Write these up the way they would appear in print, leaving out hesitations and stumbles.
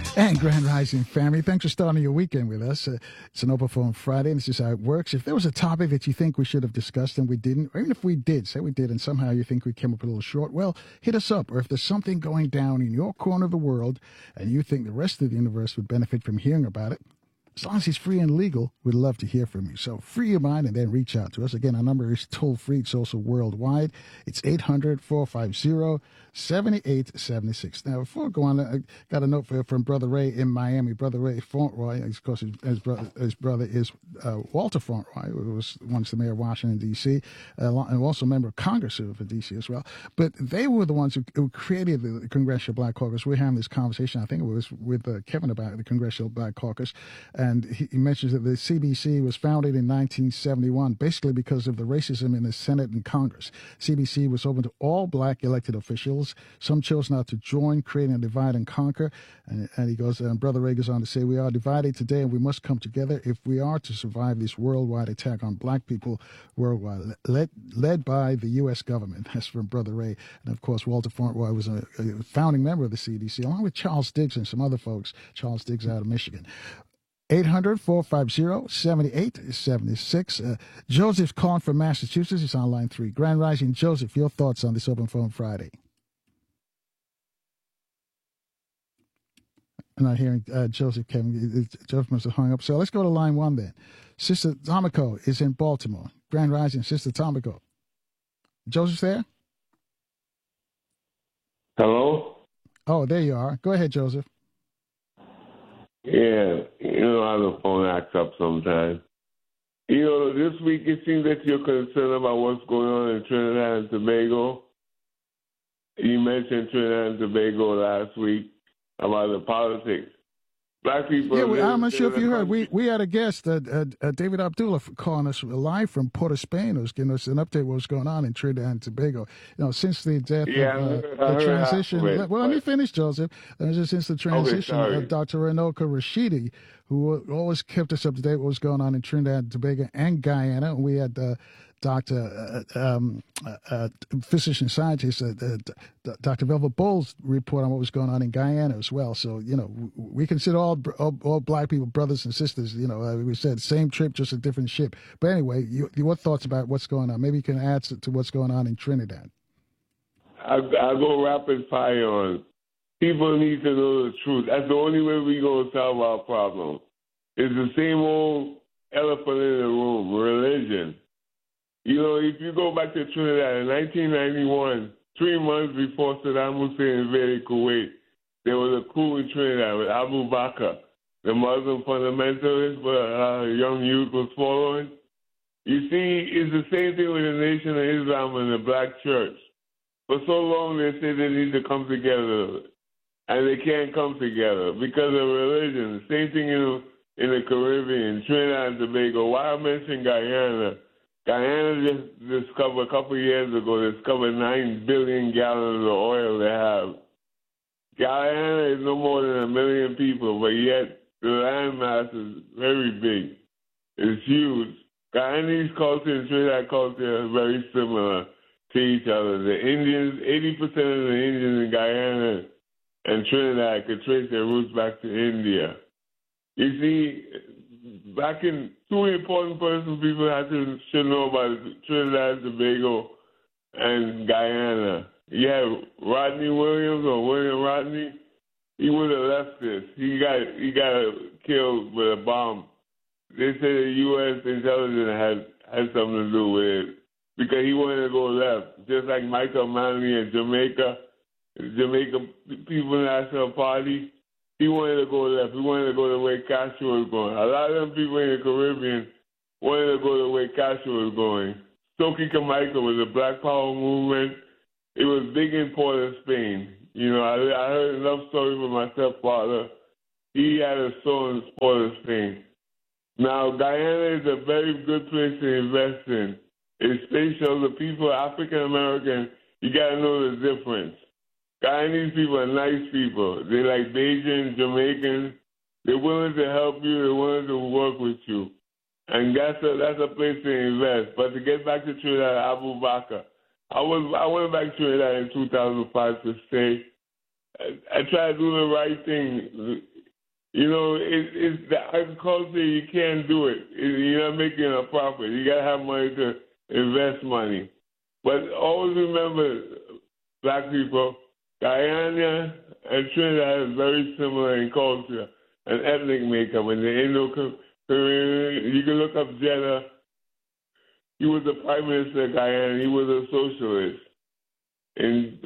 And Grand Rising family, thanks for starting your weekend with us. It's an Open Phone Friday, and this is how it works. If there was a topic that you think we should have discussed and we didn't, or even if we did, say we did, and somehow you think we came up a little short, well, hit us up. Or if there's something going down in your corner of the world and you think the rest of the universe would benefit from hearing about it, as long as it's free and legal, we'd love to hear from you. So free your mind and then reach out to us. Again, our number is toll-free. It's also worldwide. It's 800-450-7876. Now, before I go on, I got a note from Brother Ray in Miami. Brother Ray Fauntleroy, of course, his brother is Walter Fauntleroy, who was once the mayor of Washington, D.C., and also a member of Congress for D.C. as well. But they were the ones who created the Congressional Black Caucus. We're having this conversation, I think it was with Kevin about the Congressional Black Caucus. And he mentions that the CBC was founded in 1971, basically because of the racism in the Senate and Congress. CBC was open to all black elected officials. Some chose not to join, creating a divide and conquer. And he goes, and Brother Ray goes on to say, we are divided today and we must come together if we are to survive this worldwide attack on black people worldwide, led by the U.S. government. That's from Brother Ray. And of course, Walter Fauntleroy was a founding member of the CDC, along with Charles Diggs and some other folks. Charles Diggs out of Michigan. 800-450-7876. Joseph's calling from Massachusetts. He's on line 3. Grand Rising, Joseph, your thoughts on this Open Phone Friday? I'm not hearing Joseph, Kevin. Joseph must have hung up. So let's go to line 1 then. Sister Tomiko is in Baltimore. Grand Rising, Sister Tomiko. Joseph's there? Hello? Oh, there you are. Go ahead, Joseph. Yeah, you know how the phone acts up sometimes. You know, this week it seems that you're concerned about what's going on in Trinidad and Tobago. You mentioned Trinidad and Tobago last week about the politics. Black people. Yeah, I'm not sure if you heard. We had a guest, David Abdullah, calling us live from Port of Spain, who's giving us an update of what's going on in Trinidad and Tobago. You know, since the death of the transition. Let me finish, Joseph. Since the transition of Dr. Ranoka Rashidi, who always kept us up to date with what's going on in Trinidad and Tobago and Guyana. We had Dr. Physician Scientist, Dr. Velvet Bowles report on what was going on in Guyana as well. So, you know, we consider all black people brothers and sisters. You know, we said same trip, just a different ship. But anyway, your thoughts about what's going on? Maybe you can add to what's going on in Trinidad. I'll go rapid fire on. People need to know the truth. That's the only way we're going to solve our problem. It's the same old elephant in the room, religion. You know, if you go back to Trinidad in 1991, 3 months before Saddam Hussein invaded Kuwait, there was a coup in Trinidad with Abu Bakr, the Muslim fundamentalist, but a young youth was following. You see, it's the same thing with the Nation of Islam and the black church. For so long, they say they need to come together, and they can't come together because of religion. Same thing in the Caribbean, Trinidad and Tobago. Why I mentioned Guyana? Guyana just discovered a couple of years ago, 9 billion gallons of oil they have. Guyana is no more than 1 million people, but yet the landmass is very big. It's huge. Guyanese culture and Trinidad culture are very similar to each other. The Indians, 80% of the Indians in Guyana and Trinidad could trace their roots back to India. You see, back in 2 important persons people should know about Trinidad and Tobago and Guyana. You have Rodney Williams or William Rodney. He would have left this. He got killed with a bomb. They say the U.S. intelligence had something to do with it because he wanted to go left, just like Michael Manley in Jamaica People National Party. He wanted to go left. He wanted to go the way Castro was going. A lot of them people in the Caribbean wanted to go the way Castro was going. Stokely Carmichael was a Black Power movement. It was big in Port of Spain. You know, I heard enough stories from my stepfather. He had a soul in Port of Spain. Now, Guyana is a very good place to invest in. It's spatial. The people, African American, you got to know the difference. Guyanese people are nice people. They like Bajan, Jamaicans. They're willing to help you. They're willing to work with you. And that's a place to invest. But to get back to Trinidad, Abu Bakr, I went back to Trinidad in 2005 to stay. I tried to do the right thing. It's the agriculture. You can't do it. You're not making a profit. You gotta have money to invest money. But always remember, black people, Guyana and Trinidad is very similar in culture and ethnic makeup. In the Indo-Caribbean, you can look up Jeddah. He was the prime minister of Guyana. He was a socialist. And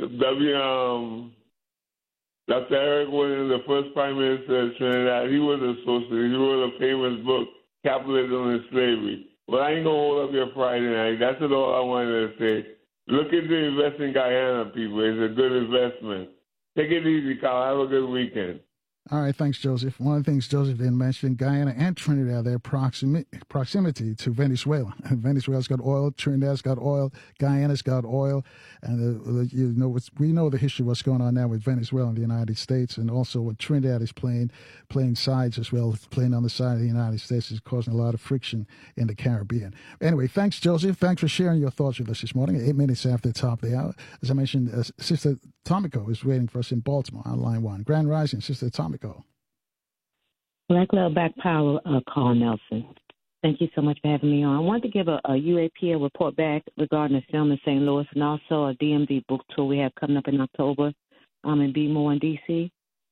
Dr. Eric Williams, the first prime minister of Trinidad, he was a socialist. He wrote a famous book, Capitalism and Slavery. But I ain't going to hold up your Friday night. That's all I wanted to say. Look into investing in Guyana, people. It's a good investment. Take it easy, Kyle. Have a good weekend. All right, thanks, Joseph. One of the things Joseph didn't mention, Guyana and Trinidad, their proximity to Venezuela. Venezuela's got oil, Trinidad's got oil, Guyana's got oil, and we know the history of what's going on now with Venezuela and the United States, and also what Trinidad is playing sides as well, playing on the side of the United States is causing a lot of friction in the Caribbean. Anyway, thanks, Joseph. Thanks for sharing your thoughts with us this morning. 8 minutes after the top of the hour. As I mentioned, Sister Tomiko is waiting for us in Baltimore on line 1. Grand Rising, Sister Tomiko. Black Love Back Power, Carl Nelson. Thank you so much for having me on. I wanted to give a UAPL report back regarding the film in St. Louis and also a DMV book tour we have coming up in October in B-More in D.C.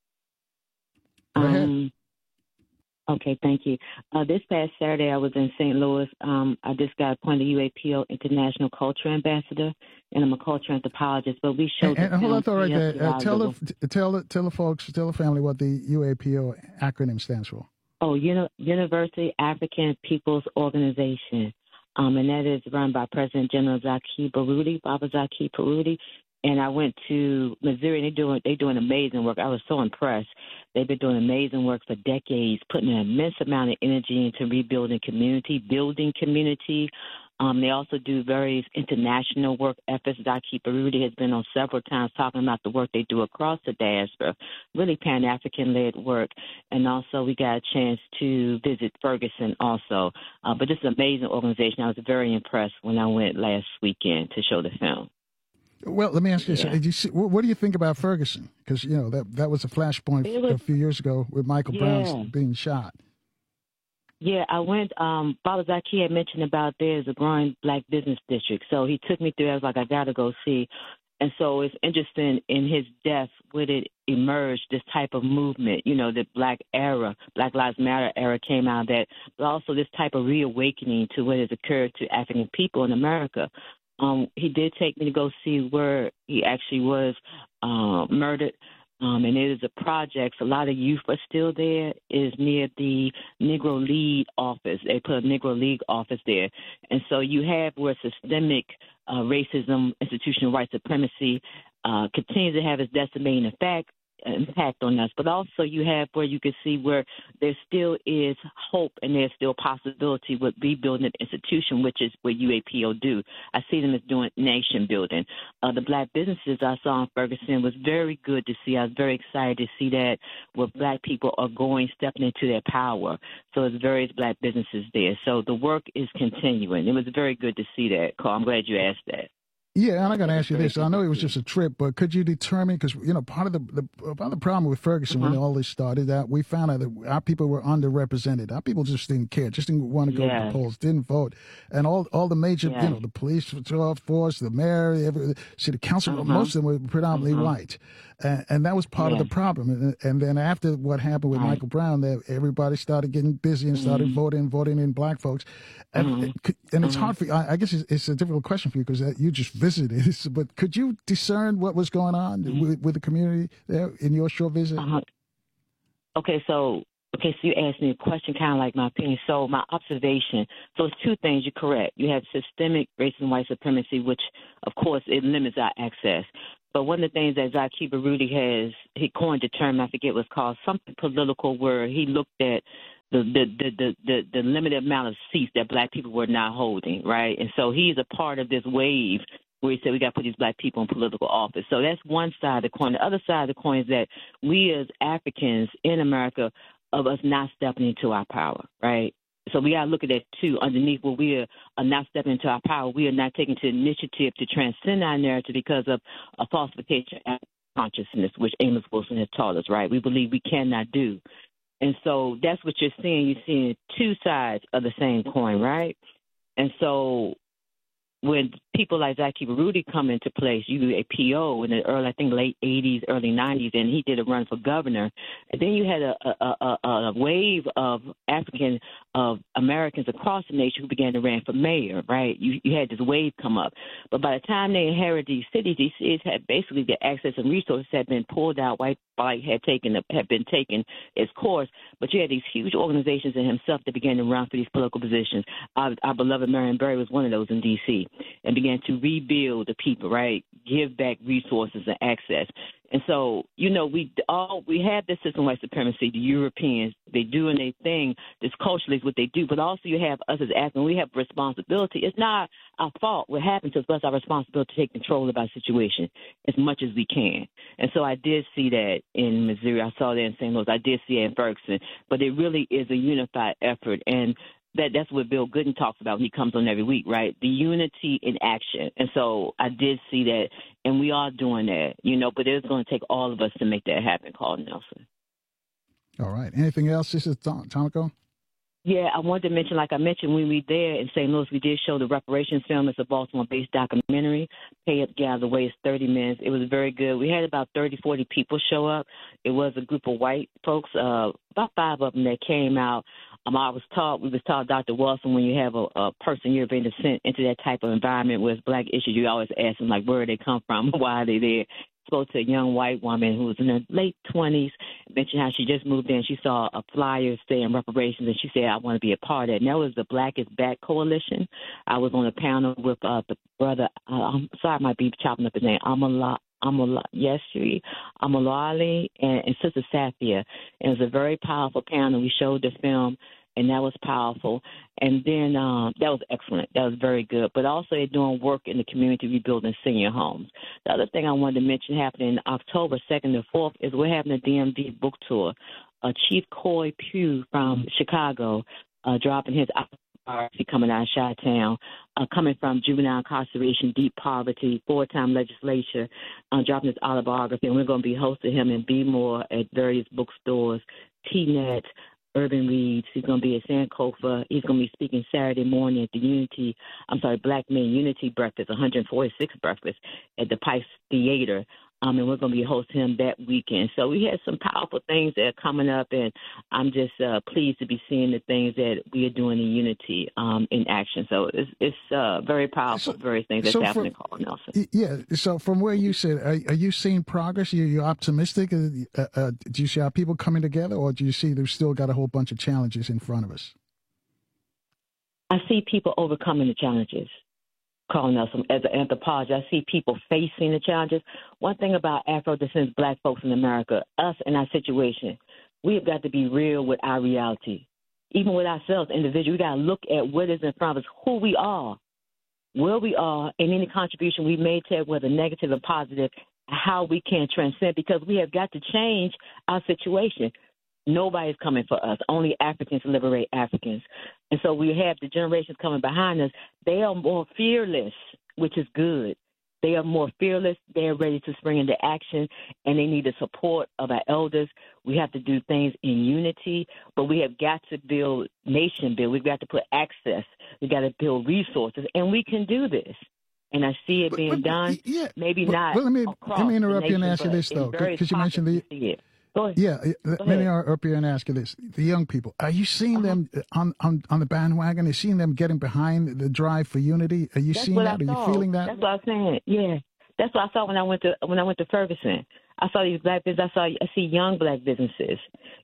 Go ahead. Okay, thank you. This past Saturday, I was in St. Louis. I just got appointed UAPL International Culture Ambassador, and I'm a culture anthropologist. But we showed. And hold on, right there. Tell the folks, tell the family what the UAPO acronym stands for. Oh, University African People's Organization, and that is run by President General Zaki Baruti, Baba Zaki Baruti. And I went to Missouri, and they're doing amazing work. I was so impressed. They've been doing amazing work for decades, putting an immense amount of energy into rebuilding community, building community. They also do various international work efforts. Zaki Baruti has been on several times talking about the work they do across the diaspora, really Pan-African-led work. And also we got a chance to visit Ferguson also. But this is an amazing organization. I was very impressed when I went last weekend to show the film. Well, let me ask you this. What do you think about Ferguson? Because, that was a flashpoint a few years ago with Michael Brown being shot. Yeah, I went. Baba Zaki had mentioned about there's a growing black business district. So he took me through. I was like, I got to go see. And so it's interesting in his death, would it emerge this type of movement, the Black Lives Matter era came out of that, but also this type of reawakening to what has occurred to African people in America. He did take me to go see where he actually was murdered. And it is a project. A lot of youth are still there. It is near the Negro League office. They put a Negro League office there. And so you have where systemic racism, institutional white supremacy continues to have its decimating impact on us, but also you have where you can see where there still is hope and there's still possibility with rebuilding an institution, which is what UAPO do. I see them as doing nation building. The black businesses I saw in Ferguson was very good to see. I was very excited to see that where black people are stepping into their power. So there's various black businesses there. So the work is continuing. It was very good to see that, Carl. I'm glad you asked that. Yeah, and I'm going to ask you this. I know it was just a trip, but could you determine, because, part of the problem with Ferguson when all this started, that we found out that our people were underrepresented. Our people just didn't care, just didn't want to go to the polls, didn't vote. And all the major, the police force, the mayor, the city council, most of them were predominantly white. And that was part of the problem. And then after what happened with Michael Brown, everybody started getting busy and started voting in black folks. And it's hard for you. I guess it's a difficult question for you because you just visited. But could you discern what was going on with the community there in your short visit? Okay, so you asked me a question, kind of like my opinion. So my observation, so it's two things. You're correct. You have systemic racism, white supremacy, which, of course, it limits our access. But one of the things that Zaki Baruti he coined a term, I forget what it's called, something political, where he looked at the limited amount of seats that black people were not holding, right? And so he's a part of this wave where he said we got to put these black people in political office. So that's one side of the coin. The other side of the coin is that we as Africans in America, of us not stepping into our power, right? So we got to look at that, too. Underneath where we are not stepping into our power, we are not taking the initiative to transcend our narrative because of a falsification of consciousness, which Amos Wilson has taught us, right? We believe we cannot do. And so that's what you're seeing. You're seeing two sides of the same coin, right? And so when people like Zaki Baruti come into place, you a PO in the early, I think, late 80s, early 90s, and he did a run for governor. And then you had a wave of African Americans across the nation who began to run for mayor, right? You had this wave come up. But by the time they inherited these cities had basically the access and resources had been pulled out. White flight had been taken its course. But you had these huge organizations in himself that began to run for these political positions. Our beloved Marion Barry was one of those in D.C. and began to rebuild the people, right? Give back resources and access. And so, we have this system of white supremacy, the Europeans, they doing their thing, this culturally is what they do, but also you have us as Africans, we have responsibility. It's not our fault what happened to us, but it's our responsibility to take control of our situation as much as we can. And so I did see that in Missouri. I saw that in St. Louis. I did see it in Ferguson. But it really is a unified effort. And that's what Bill Gooden talks about when he comes on every week, right? The unity in action. And so I did see that, and we are doing that, but it's going to take all of us to make that happen, Carl Nelson. All right. Anything else, Sister Tomiko? Yeah, I wanted to mention, like I mentioned, when we were there in St. Louis, we did show the reparations film. It's a Baltimore-based documentary. Pay Up, Gather Way. It's 30 minutes. It was very good. We had about 30, 40 people show up. It was a group of white folks, about 5 of them that came out. We was taught, Dr. Wilson, when you have a person European descent into that type of environment where it's black issues, you always ask them, like, where they come from, why are they there? Spoke to a young white woman who was in her late 20s, mentioned how she just moved in. She saw a flyer saying reparations, and she said, I want to be a part of it. And that was the Black is Back Coalition. I was on a panel with the brother, I'm sorry, I might be chopping up his name, Amalali and Sister Safia. It was a very powerful panel. We showed the film, and that was powerful. And then that was excellent. That was very good. But also they're doing work in the community rebuilding senior homes. The other thing I wanted to mention happening October 2nd to 4th is we're having a DMV book tour. Chief Coy Pugh from Chicago dropping his autobiography coming out of Chi-Town, coming from juvenile incarceration, deep poverty, 4-time legislature, dropping his autobiography. And we're going to be hosting him in B-More at various bookstores, T-Net, Urban Reads. He's going to be at Sankofa. He's going to be speaking Saturday morning at the Black Men Unity Breakfast, 146 Breakfast at the Pike Theater. And we're going to be hosting him that weekend. So we have some powerful things that are coming up, and I'm just pleased to be seeing the things that we are doing in unity in action. So it's very powerful, various things that's happening, Carl Nelson. Yeah. So from where you sit, are you seeing progress? You're optimistic? Do you see our people coming together, or do you see they've still got a whole bunch of challenges in front of us? I see people overcoming the challenges. Carl Nelson, as an anthropologist, I see people facing the challenges. One thing about Afro-descendants, black folks in America, us and our situation, we have got to be real with our reality. Even with ourselves, individuals, we got to look at what is in front of us, who we are, where we are, and any contribution we made to it, whether negative or positive, how we can transcend, because we have got to change our situation. Nobody's coming for us. Only Africans liberate Africans. And so we have the generations coming behind us. They are more fearless, which is good. They are more fearless. They are ready to spring into action, and they need the support of our elders. We have to do things in unity, but we have got to build nation build. We've got to put access. We've got to build resources, and we can do this. And I see it being done. Yeah, maybe not. Well, let me interrupt you and ask you this, though, because you mentioned the. Go ahead. Yeah, let me interrupt you and ask you this. The young people, are you seeing them on the bandwagon? Are you seeing them getting behind the drive for unity? Are you seeing that? Are you feeling that? That's what I'm saying. Yeah. That's what I saw when I went to Ferguson. I saw these black businesses. I see young black businesses.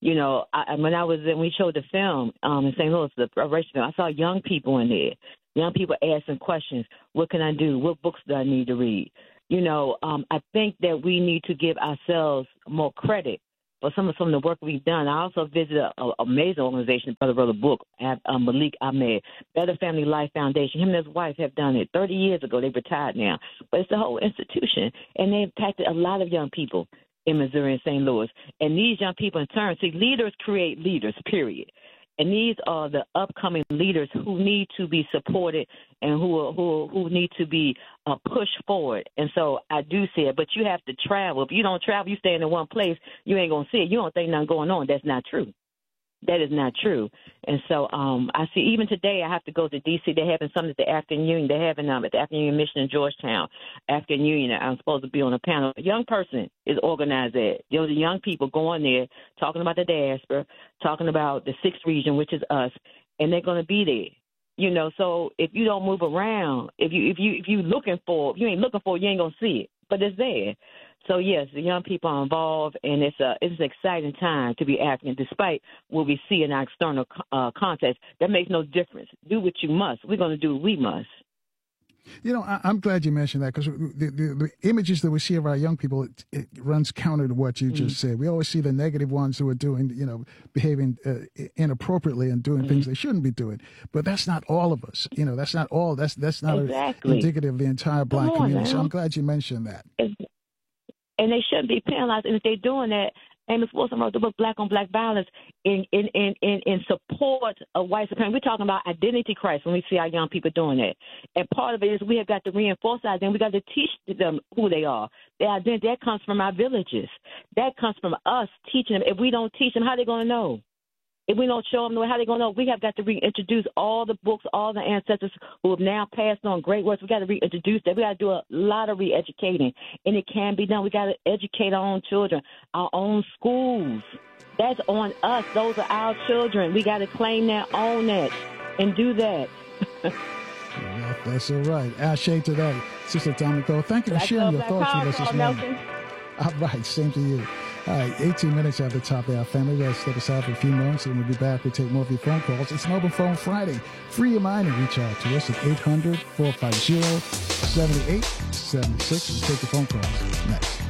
When we showed the film in St. Louis, the preparation film, I saw young people in there. Young people asking questions. What can I do? What books do I need to read? I think that we need to give ourselves more credit for some of the work we've done. I also visited an amazing organization, Brother wrote a book, Malik Ahmed, Better Family Life Foundation. Him and his wife have done it 30 years ago. They've retired now. But it's the whole institution, and they impacted a lot of young people in Missouri and St. Louis. And these young people, in turn, see, leaders create leaders, period. And these are the upcoming leaders who need to be supported and who need to be pushed forward. And so I do see it, but you have to travel. If you don't travel, you stay in one place, you ain't going to see it. You don't think nothing going on. That's not true. That is not true. And so I see even today I have to go to D.C. They're having something at the African Union. They're having at the African Union Mission in Georgetown, African Union. I'm supposed to be on a panel. A young person is organized at. The young people going there talking about the diaspora, talking about the sixth region, which is us, and they're going to be there. So if you don't move around, if you ain't looking for it, you ain't gonna see it. But it's there. So yes, the young people are involved, and it's an exciting time to be African, despite what we see in our external context. That makes no difference. Do what you must. We're going to do what we must. I'm glad you mentioned that, because the images that we see of our young people, it runs counter to what you just said. We always see the negative ones who are doing, behaving inappropriately and doing things they shouldn't be doing. But that's not all of us. That's not all. That's not indicative of the entire Black community. So I'm glad you mentioned that. And they shouldn't be penalized. And if they're doing that, Amos Wilson wrote the book Black on Black Violence in support of white supremacy. We're talking about identity crisis when we see our young people doing that. And part of it is we have got to reinforce our identity. We got to teach them who they are. Their identity, that comes from our villages. That comes from us teaching them. If we don't teach them, how are they going to know? If we don't show them, how are they going to know? We have got to reintroduce all the books, all the ancestors who have now passed on great works. We got to reintroduce that. We got to do a lot of re-educating, and it can be done. We got to educate our own children, our own schools. That's on us. Those are our children. We got to claim that, own that, and do that. Yeah, that's all right. Ashe to that, Sister Tamiko. Thank you for sharing your thoughts with us this morning. All right, same to you. All right, 18 minutes at the top of our family. We'll step aside for a few moments, and we'll be back. We'll take more of your phone calls. It's an open phone Friday. Free your mind and reach out to us at 800-450-7876. We'll take your phone calls next.